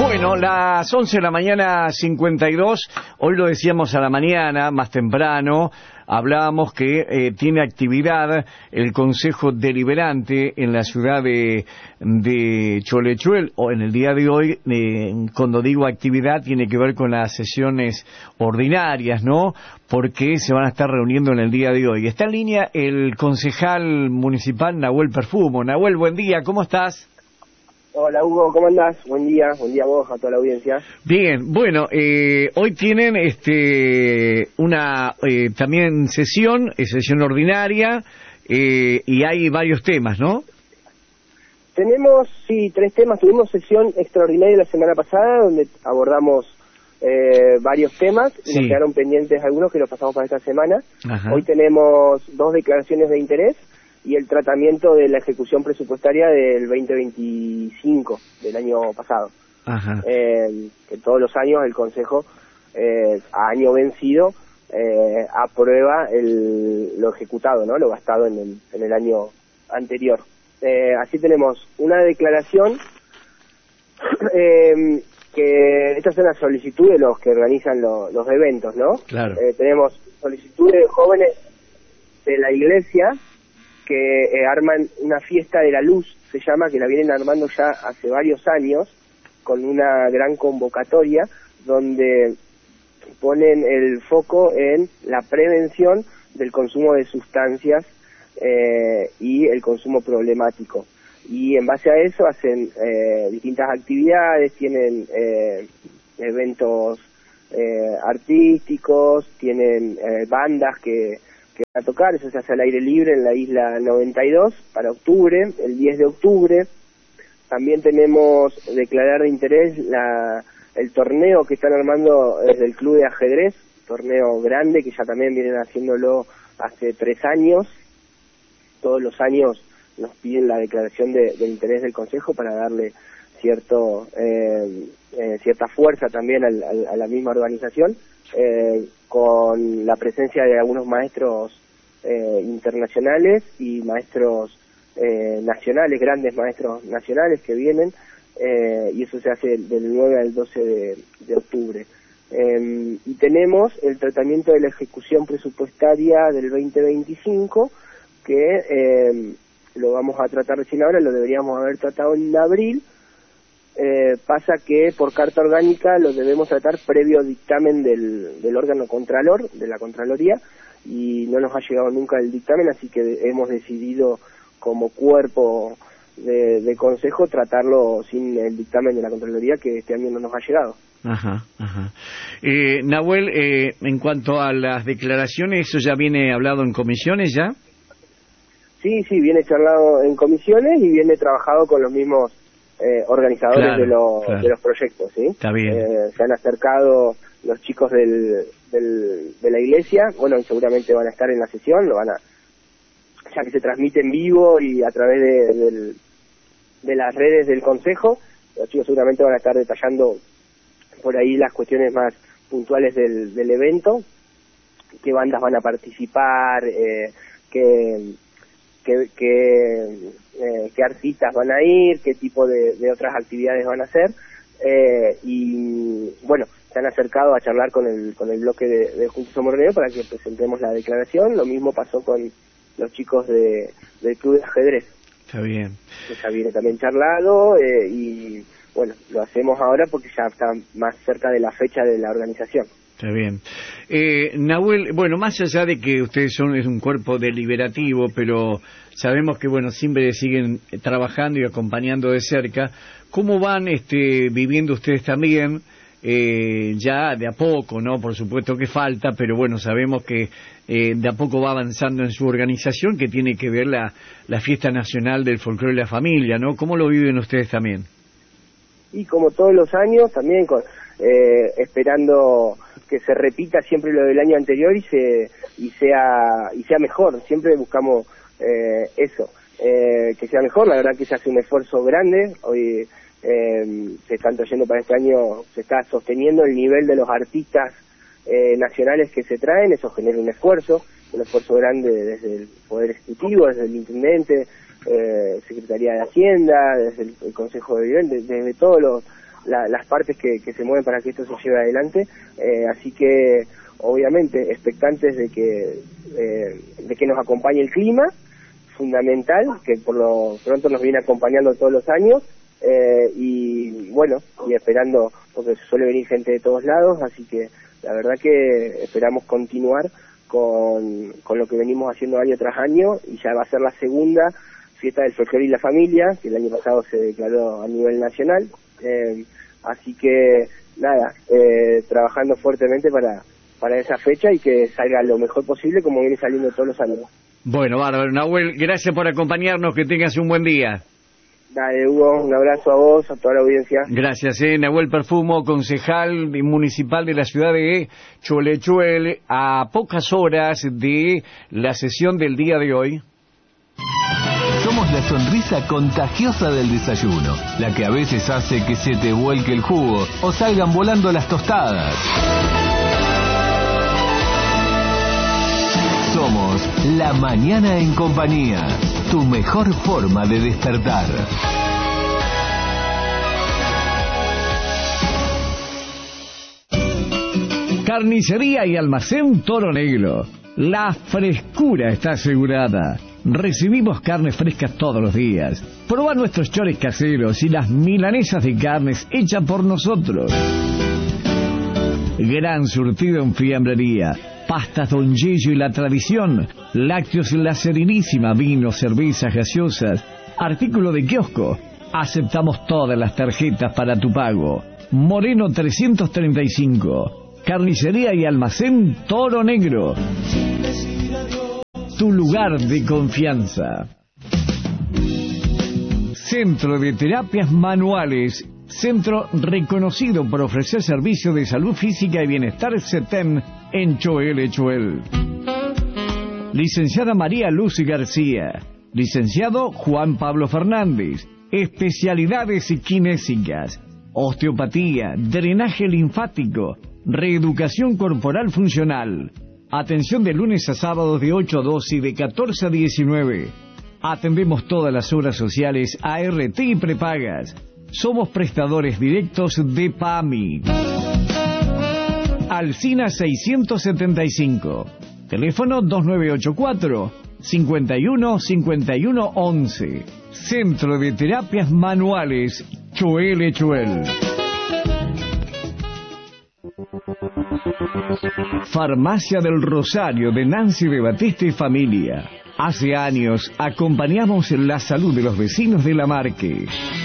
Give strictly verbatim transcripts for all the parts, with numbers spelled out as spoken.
Bueno, las once de la mañana, cincuenta y dos, hoy lo decíamos a la mañana, más temprano, hablábamos que eh, tiene actividad el Consejo Deliberante en la ciudad de, de Cholechuel, o en el día de hoy, eh, cuando digo actividad, tiene que ver con las sesiones ordinarias, ¿no? Porque se van a estar reuniendo en el día de hoy. Está en línea el concejal municipal Nahuel Perfumo. Nahuel, buen día, ¿cómo estás? Hola Hugo, ¿cómo andás? Buen día, buen día a vos, a toda la audiencia. Bien, bueno, eh, hoy tienen este una eh, también sesión, eh, sesión ordinaria, eh, y hay varios temas, ¿no? Tenemos, sí, tres temas. Tuvimos sesión extraordinaria la semana pasada, donde abordamos eh, varios temas, y sí. Nos quedaron pendientes algunos que los pasamos para esta semana. Ajá. Hoy tenemos dos declaraciones de interés y el tratamiento de la ejecución presupuestaria del veinte veinticinco, del año pasado. Ajá. Eh, que todos los años el Consejo, eh, a año vencido, eh, aprueba el, lo ejecutado, ¿no? Lo gastado en el, en el año anterior. Eh, así tenemos una declaración, eh, que esta es una solicitud de los que organizan lo, los eventos, ¿no? Claro. Eh, tenemos solicitud de jóvenes de la iglesia, que eh, arman una fiesta de la luz, se llama, que la vienen armando ya hace varios años, con una gran convocatoria, donde ponen el foco en la prevención del consumo de sustancias eh, y el consumo problemático. Y en base a eso hacen eh, distintas actividades, tienen eh, eventos eh, artísticos, tienen eh, bandas que que van a tocar. Eso se hace al aire libre en la isla noventa y dos para octubre, el diez de octubre. También tenemos declarar de interés la, el torneo que están armando desde el Club de Ajedrez, torneo grande que ya también vienen haciéndolo hace tres años. Todos los años nos piden la declaración de, de interés del Consejo para darle cierto eh, eh, cierta fuerza también al, al, a la misma organización, eh, con la presencia de algunos maestros eh, internacionales y maestros eh, nacionales, grandes maestros nacionales que vienen, eh, y eso se hace del nueve al doce de, de octubre. Eh, y tenemos el tratamiento de la ejecución presupuestaria del veinte veinticinco, que eh, lo vamos a tratar recién ahora, lo deberíamos haber tratado en abril. Eh, pasa que por carta orgánica lo debemos tratar previo dictamen del, del órgano contralor, de la Contraloría, y no nos ha llegado nunca el dictamen, así que hemos decidido como cuerpo de, de consejo tratarlo sin el dictamen de la Contraloría, que este año no nos ha llegado. Ajá, ajá. Eh, Nahuel, eh, en cuanto a las declaraciones, ¿eso ya viene hablado en comisiones ya? Sí, sí, viene charlado en comisiones y viene trabajado con los mismos Eh, organizadores claro, de, lo, claro. de los proyectos, ¿sí? Está bien. Eh, se han acercado los chicos del, del, de la iglesia, bueno, y seguramente van a estar en la sesión, lo van a, ya que se transmite en vivo y a través de, del, de las redes del Consejo, los chicos seguramente van a estar detallando por ahí las cuestiones más puntuales del, del evento, qué bandas van a participar, eh, qué... qué, qué, eh, qué artistas van a ir, qué tipo de, de otras actividades van a hacer, eh, y bueno, se han acercado a charlar con el con el bloque de, de Juntos Somos Río para que presentemos la declaración. Lo mismo pasó con los chicos de del Club de Ajedrez. Está bien. Que ya viene también charlado, eh, y bueno, lo hacemos ahora porque ya está más cerca de la fecha de la organización. Está bien. Eh, Nahuel, bueno, más allá de que ustedes son es un cuerpo deliberativo, pero sabemos que, bueno, siempre siguen trabajando y acompañando de cerca, ¿cómo van este, viviendo ustedes también, eh, ya de a poco, ¿no? Por supuesto que falta, pero bueno, sabemos que eh, de a poco va avanzando en su organización, que tiene que ver la, la Fiesta Nacional del Folclore y la Familia, ¿no? ¿Cómo lo viven ustedes también? Y como todos los años, también con, eh, esperando que se repita siempre lo del año anterior y se y sea y sea mejor. Siempre buscamos eh, eso, eh, que sea mejor. La verdad que se hace un esfuerzo grande. Hoy eh, se están trayendo para este año, se está sosteniendo el nivel de los artistas eh, nacionales que se traen. Eso genera un esfuerzo, un esfuerzo grande desde el Poder Ejecutivo, desde el Intendente, eh, Secretaría de Hacienda, desde el, el Consejo de Vivienda, desde, desde todos los la, las partes que, que se mueven para que esto se lleve adelante, eh, así que obviamente expectantes de que eh, de que nos acompañe el clima, fundamental, que por lo pronto nos viene acompañando todos los años, eh, y bueno, y esperando, porque suele venir gente de todos lados, así que la verdad que esperamos continuar con, con lo que venimos haciendo año tras año, y ya va a ser la segunda fiesta del folclore y la familia, que el año pasado se declaró a nivel nacional, eh, así que nada, eh, trabajando fuertemente para, para esa fecha y que salga lo mejor posible como viene saliendo todos los años. Bueno, bárbaro. Nahuel, gracias por acompañarnos, que tengas un buen día. Dale, Hugo, un abrazo a vos, a toda la audiencia. Gracias, eh. Nahuel Perfumo, concejal municipal de la ciudad de Cholechuel, a pocas horas de la sesión del día de hoy. Somos la sonrisa contagiosa del desayuno, la que a veces hace que se te vuelque el jugo o salgan volando las tostadas. Somos La Mañana en Compañía, tu mejor forma de despertar. Carnicería y almacén Toro Negro. La frescura está asegurada. Recibimos carnes frescas todos los días. Proba nuestros chores caseros y las milanesas de carnes hechas por nosotros. Gran surtido en fiambrería. Pastas Don Yello y la tradición, lácteos La Serenísima, vinos, cervezas, gaseosas, artículo de kiosco. Aceptamos todas las tarjetas para tu pago. Moreno trescientos treinta y cinco, Carnicería y Almacén Toro Negro. Tu lugar de confianza. Centro de Terapias Manuales. Centro reconocido por ofrecer servicios de salud física y bienestar CETEM en Choelechuel. Licenciada María Luz García. Licenciado Juan Pablo Fernández. Especialidades kinésicas, osteopatía, drenaje linfático, reeducación corporal funcional. Atención de lunes a sábados de ocho a doce y de catorce a diecinueve. Atendemos todas las obras sociales, A R T y prepagas. Somos prestadores directos de PAMI. Alsina seiscientos setenta y cinco. Teléfono dos nueve ocho cuatro, cinco uno, cinco uno once. Centro de Terapias Manuales, Choelechuel. Farmacia del Rosario de Nancy de Batista y familia. Hace años acompañamos la salud de los vecinos de La Marque.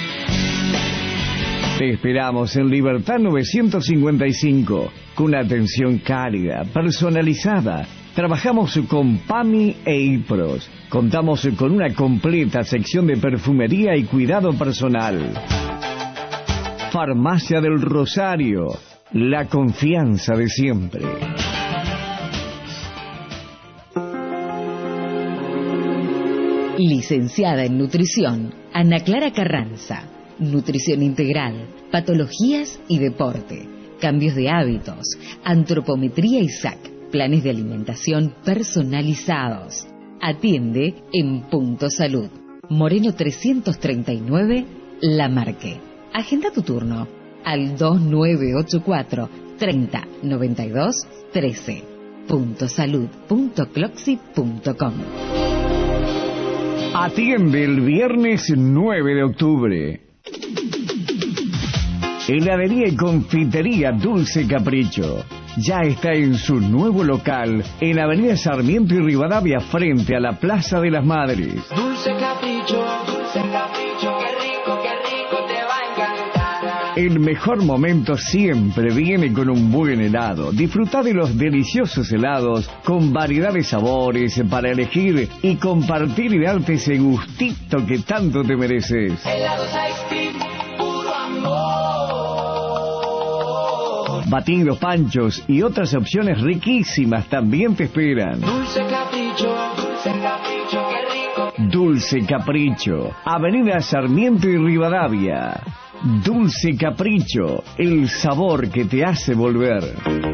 Te esperamos en Libertad novecientos cincuenta y cinco, con atención cálida, personalizada. Trabajamos con PAMI e IPROS. Contamos con una completa sección de perfumería y cuidado personal. Farmacia del Rosario, la confianza de siempre. Licenciada en Nutrición, Ana Clara Carranza. Nutrición integral, patologías y deporte, cambios de hábitos, antropometría y S A C, planes de alimentación personalizados. Atiende en Punto Salud. Moreno trescientos treinta y nueve, La Marque. Agenda tu turno al dos nueve ocho cuatro, treinta, noventa y dos, trece. puntosalud punto cloxi punto com. Atiende el viernes nueve de octubre. Heladería y confitería Dulce Capricho. Ya está en su nuevo local en Avenida Sarmiento y Rivadavia, frente a la Plaza de las Madres. Dulce Capricho, Dulce Capricho, qué rico, qué rico, te va a encantar. El mejor momento siempre viene con un buen helado. Disfruta de los deliciosos helados con variedad de sabores para elegir y compartir y darte ese gustito que tanto te mereces. Helados Ice Cream, puro amor. Batidos, panchos y otras opciones riquísimas también te esperan. Dulce Capricho, Dulce Capricho, qué rico. Dulce Capricho, Avenida Sarmiento y Rivadavia. Dulce Capricho, el sabor que te hace volver.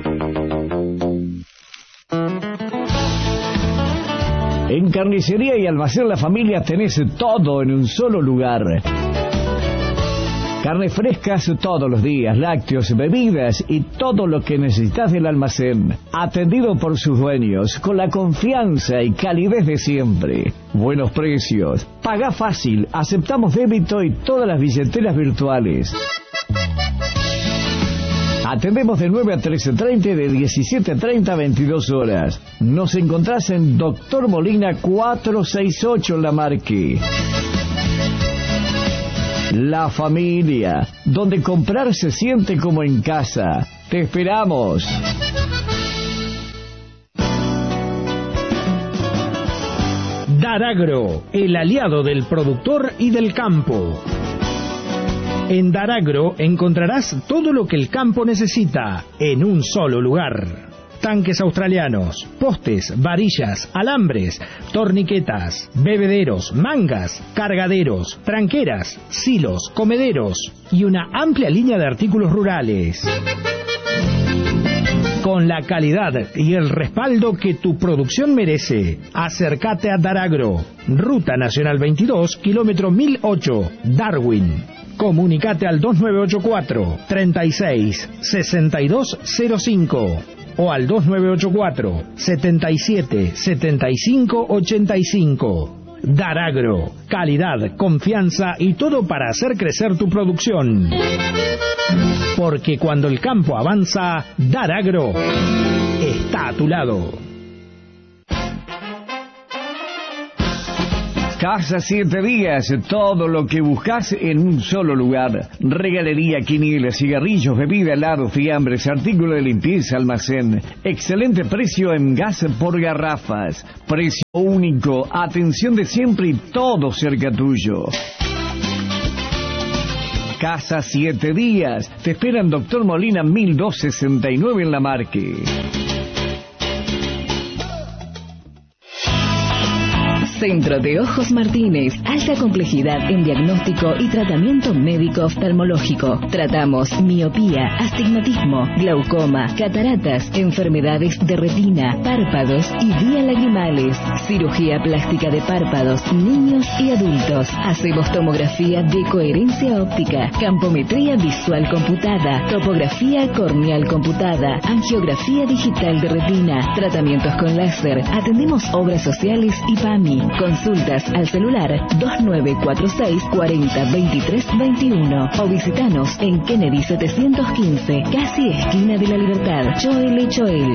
En Carnicería y Almacén La Familia tenés todo en un solo lugar. Carnes frescas todos los días, lácteos, bebidas y todo lo que necesitas del almacén. Atendido por sus dueños, con la confianza y calidez de siempre. Buenos precios. Paga fácil, aceptamos débito y todas las billeteras virtuales. Atendemos de nueve a trece treinta y de diecisiete treinta a veintidós horas. Nos encontrás en Doctor Molina cuatrocientos sesenta y ocho en La Marque. La Familia, donde comprar se siente como en casa. Te esperamos. Daragro, el aliado del productor y del campo. En Daragro encontrarás todo lo que el campo necesita en un solo lugar. Tanques australianos, postes, varillas, alambres, torniquetas, bebederos, mangas, cargaderos, tranqueras, silos, comederos y una amplia línea de artículos rurales. Con la calidad y el respaldo que tu producción merece, acércate a Daragro, Ruta Nacional veintidós, kilómetro mil ocho, Darwin. Comunicate al dos nueve ocho cuatro, treinta y seis, sesenta y dos cero cinco o al dos nueve ocho cuatro, setenta y siete, setenta y cinco ochenta y cinco. Daragro, calidad, confianza y todo para hacer crecer tu producción. Porque cuando el campo avanza, Daragro está a tu lado. Casa Siete Días, todo lo que buscas en un solo lugar. Regalería, quinielas, cigarrillos, bebida, helado, fiambres, artículos de limpieza, almacén. Excelente precio en gas por garrafas. Precio único, atención de siempre y todo cerca tuyo. Casa Siete Días, te esperan Doctor Molina mil doscientos sesenta y nueve en La Marque. Centro de Ojos Martínez, alta complejidad en diagnóstico y tratamiento médico oftalmológico. Tratamos miopía, astigmatismo, glaucoma, cataratas, enfermedades de retina, párpados y vía lagrimales. Cirugía plástica de párpados, niños y adultos. Hacemos tomografía de coherencia óptica, campometría visual computada, topografía corneal computada, angiografía digital de retina, tratamientos con láser. Atendemos obras sociales y P A M I. Consultas al celular dos nueve cuatro seis, cuarenta, veintitrés veintiuno o visitanos en Kennedy setecientos quince, casi esquina de la Libertad. Choel Choel.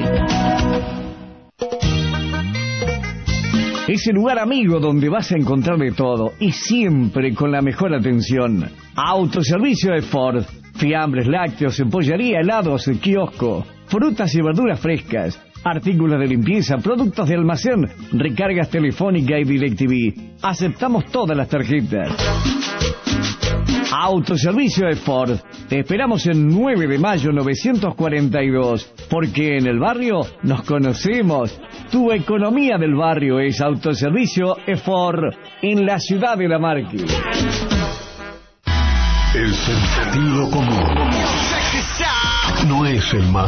Es el lugar amigo donde vas a encontrar de todo y siempre con la mejor atención. Autoservicio de Ford, fiambres, lácteos, pollería, helados, kiosco, frutas y verduras frescas, artículos de limpieza, productos de almacén, recargas telefónica y DirecTV. Aceptamos todas las tarjetas. Autoservicio de Ford. Te esperamos en nueve de mayo novecientos cuarenta y dos, porque en el barrio nos conocemos. Tu economía del barrio es Autoservicio Ford en la ciudad de La Marque. El sentido común no es el más